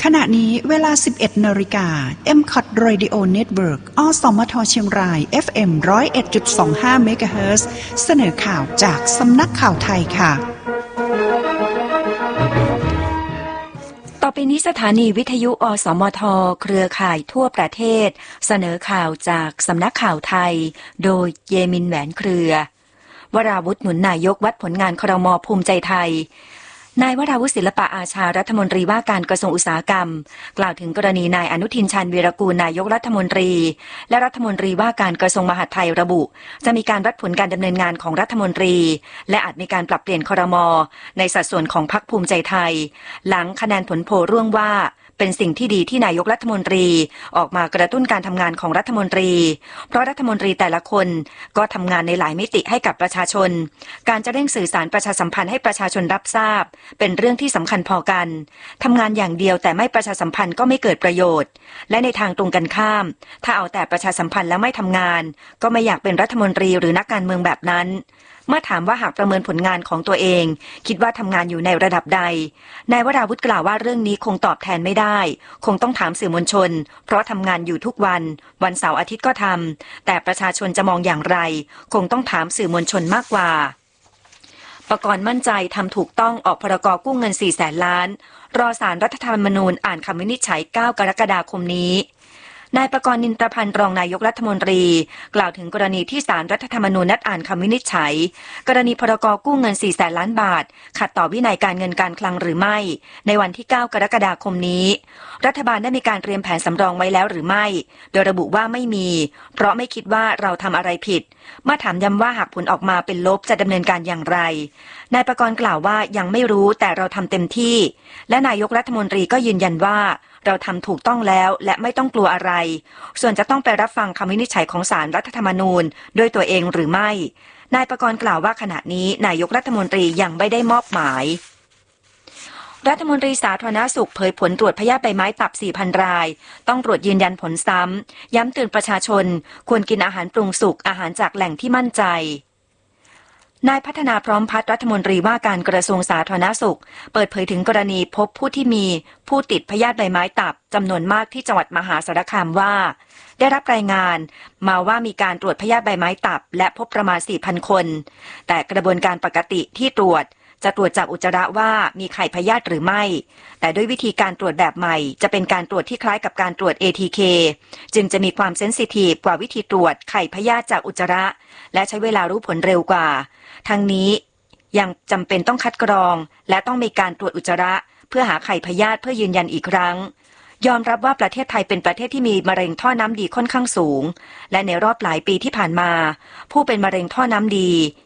ณะนี้เวลา 11 นาฬิกา MCOT Radio Network อสมทเชียงราย FM 101.25 เมกะเฮิรตซ์เสนอข่าวจากสำนักข่าวไทยค่ะต่อไปนี้สถานีวิทยุอสมทเครือข่ายทั่วประเทศเสนอข่าวจากสำนักข่าวไทยโดยเยมินแหวนเครือวราวุฒิหนุนนายกวัดผลงานครม.ภูมิใจไทยนายวราวุฒิศิลปะอาชารัฐมนตรีว่าการกระทรวงอุตสาหกรรมกล่าวถึงกรณีนายอนุทินชาญวีรกูลนายกรัฐมนตรีและรัฐมนตรีว่าการกระทรวงมหาดไทยระบุจะมีการวัดผลการดำเนินงานของรัฐมนตรีและอาจมีการปรับเปลี่ยนครม.ในสัดส่วนของพรรคภูมิใจไทยหลังคะแนนผลโพลร่วงว่าเป็นสิ่งที่ดีที่นายกรัฐมนตรีออกมากระตุ้นการทำงานของรัฐมนตรีเพราะรัฐมนตรีแต่ละคนก็ทำงานในหลายมิติให้กับประชาชนการจะเร่งสื่อสารประชาสัมพันธ์ให้ประชาชนรับทราบเป็นเรื่องที่สำคัญพอกันทำงานอย่างเดียวแต่ไม่ประชาสัมพันธ์ก็ไม่เกิดประโยชน์และในทางตรงกันข้ามถ้าเอาแต่ประชาสัมพันธ์แล้วไม่ทำงานก็ไม่อยากเป็นรัฐมนตรีหรือนักการเมืองแบบนั้นเมื่อถามว่าหากประเมินผลงานของตัวเองคิดว่าทำงานอยู่ในระดับใดนายวราวุฒิกล่าวว่าเรื่องนี้คงตอบแทนไม่ได้คงต้องถามสื่อมวลชนเพราะทำงานอยู่ทุกวันเสาร์อาทิตย์ก็ทำแต่ประชาชนจะมองอย่างไรคงต้องถามสื่อมวลชนมากกว่าปกรณ์มั่นใจทำถูกต้องออกพรก.กู้เงิน 400,000 ล้านรอศาลรัฐธรรมนูญอ่านคำวินิจฉัย 9 กรกฎาคมนี้นายปกรณ์นินตพันธ์รองนายกรัฐมนตรีกล่าวถึงกรณีที่ศาลรัฐธรรมนูญนัดอ่านคำวินิจฉัยกรณีพรก.กู้เงิน 400,000 ล้านบาทขัดต่อวินัยการเงินการคลังหรือไม่ในวันที่ 9 กรกฎาคมนี้รัฐบาลได้มีการเตรียมแผนสำรองไว้แล้วหรือไม่โดยระบุว่าไม่มีเพราะไม่คิดว่าเราทำอะไรผิดเมื่อถามย้ำว่าหากผลออกมาเป็นลบจะดำเนินการอย่างไรนายปกรณ์กล่าวว่ายังไม่รู้แต่เราทำเต็มที่และนายกรัฐมนตรีก็ยืนยันว่าเราทำถูกต้องแล้วและไม่ต้องกลัวอะไรส่วนจะต้องไปรับฟังคำวินิจฉัยของศาลรัฐธรรมนูญด้วยตัวเองหรือไม่นายปกรณ์กล่าวว่าขณะนี้นายกรัฐมนตรียังไม่ได้มอบหมายรัฐมนตรีสาธารณสุขเผยผลตรวจพยาธิใบไม้ตับ 4,000 รายต้องตรวจยืนยันผลซ้ำย้ำเตือนประชาชนควรกินอาหารปรุงสุกอาหารจากแหล่งที่มั่นใจนายพัฒนาพร้อมพัฒน์รัฐมนตรีว่าการกระทรวงสาธารณสุขเปิดเผยถึงกรณีพบผู้ที่มีผู้ติดพยาธิใบไม้ตับจำนวนมากที่จังหวัดมหาสารคามว่าได้รับรายงานมาว่ามีการตรวจพยาธิใบไม้ตับและพบประมาณ 4,000 คนแต่กระบวนการปกติที่ตรวจจะตรวจจากอุจจาระว่ามีไข่พยาธิหรือไม่แต่ด้วยวิธีการตรวจแบบใหม่จะเป็นการตรวจที่คล้ายกับการตรวจ ATK จึงจะมีความเซนซิทีฟกว่าวิธีตรวจไข่พยาธิจากอุจจาระและใช้เวลารู้ผลเร็วกว่าทั้งนี้ยังจำเป็นต้องคัดกรองและต้องมีการตรวจอุจจาระเพื่อหาไข่พยาธิเพื่อยืนยันอีกครั้งยอมรับว่าประเทศไทยเป็นประเทศที่มีมะเร็งท่อน้ำดีค่อนข้างสูงและในรอบหลายปีที่ผ่านมาผู้เป็นมะเร็งท่อน้ำดี